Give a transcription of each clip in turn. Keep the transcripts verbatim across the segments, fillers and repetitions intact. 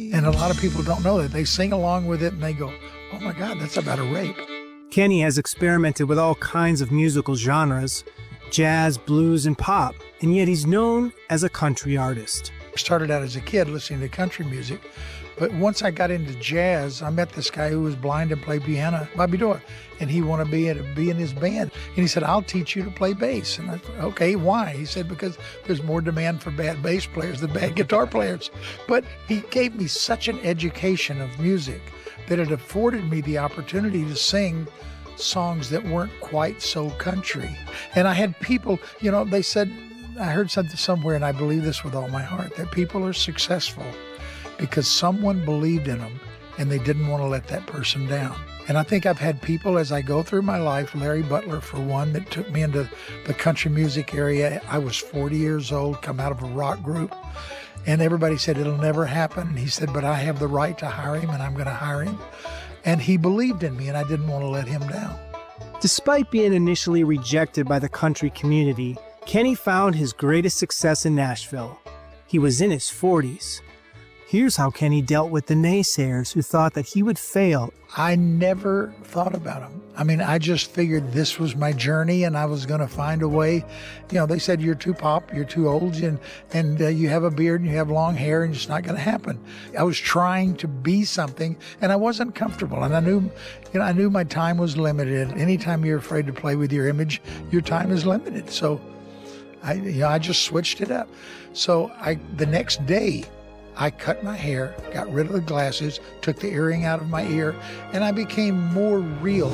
And a lot of people don't know that. They sing along with it and they go, oh my God, that's about a rape. Kenny has experimented with all kinds of musical genres, jazz, blues, and pop, and yet he's known as a country artist. I started out as a kid listening to country music, but once I got into jazz, I met this guy who was blind and played piano, Bobby Doyle, and he wanted to be in, be in his band. And he said, I'll teach you to play bass. And I thought, okay, why? He said, because there's more demand for bad bass players than bad guitar players. But he gave me such an education of music that it afforded me the opportunity to sing songs that weren't quite so country. And I had people, you know, they said, I heard something somewhere, and I believe this with all my heart, that people are successful because someone believed in them and they didn't want to let that person down. And I think I've had people as I go through my life, Larry Butler for one, that took me into the country music area. I was forty years old, come out of a rock group, and everybody said it'll never happen. And he said, but I have the right to hire him and I'm going to hire him. And he believed in me and I didn't want to let him down. Despite being initially rejected by the country community, Kenny found his greatest success in Nashville. He was in his forties. Here's how Kenny dealt with the naysayers who thought that he would fail. I never thought about him. I mean, I just figured this was my journey and I was going to find a way. You know, they said, you're too pop, you're too old, and, and uh, you have a beard and you have long hair and it's not going to happen. I was trying to be something and I wasn't comfortable. And I knew, you know, I knew my time was limited. Anytime you're afraid to play with your image, your time is limited. So I, you know, I just switched it up. So I, the next day, I cut my hair, got rid of the glasses, took the earring out of my ear, and I became more real.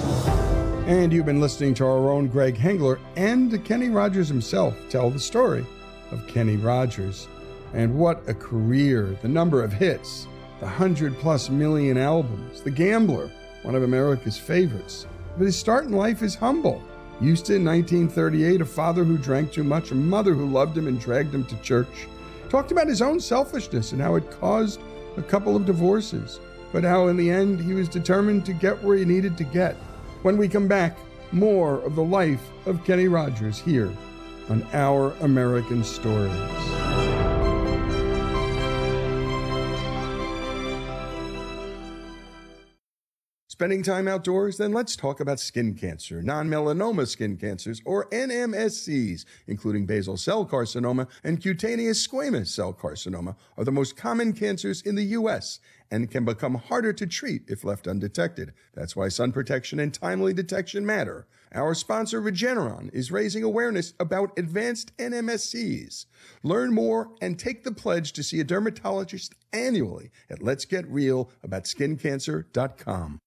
And you've been listening to our own Greg Hengler and Kenny Rogers himself tell the story of Kenny Rogers. And what a career, the number of hits, the hundred plus million albums, The Gambler, one of America's favorites. But his start in life is humble. Used to in nineteen thirty-eight, a father who drank too much, a mother who loved him and dragged him to church. Talked about his own selfishness and how it caused a couple of divorces, but how in the end he was determined to get where he needed to get. When we come back, more of the life of Kenny Rogers here on Our American Stories. Spending time outdoors? Then let's talk about skin cancer, non-melanoma skin cancers, or N M S Cs, including basal cell carcinoma and cutaneous squamous cell carcinoma, are the most common cancers in the U S and can become harder to treat if left undetected. That's why sun protection and timely detection matter. Our sponsor, Regeneron, is raising awareness about advanced N M S Cs. Learn more and take the pledge to see a dermatologist annually at lets get real about skin cancer dot com.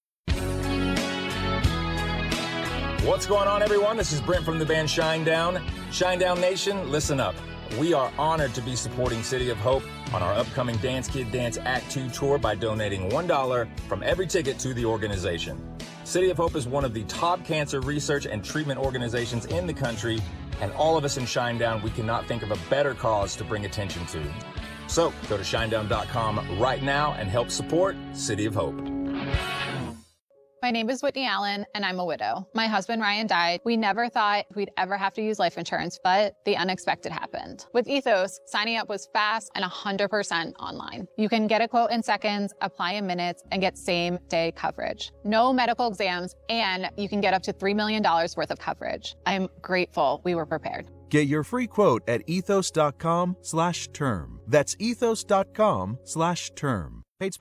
What's going on, everyone? This is Brent from the band Shinedown. Shinedown Nation, listen up. We are honored to be supporting City of Hope on our upcoming Dance Kid Dance Act two tour by donating one dollar from every ticket to the organization. City of Hope is one of the top cancer research and treatment organizations in the country, and all of us in Shinedown, we cannot think of a better cause to bring attention to. So go to shinedown dot com right now and help support City of Hope. My name is Whitney Allen, and I'm a widow. My husband, Ryan, died. We never thought we'd ever have to use life insurance, but the unexpected happened. With Ethos, signing up was fast and one hundred percent online. You can get a quote in seconds, apply in minutes, and get same-day coverage. No medical exams, and you can get up to three million dollars worth of coverage. I'm grateful we were prepared. Get your free quote at ethos dot com slash term. That's ethos dot com slash term.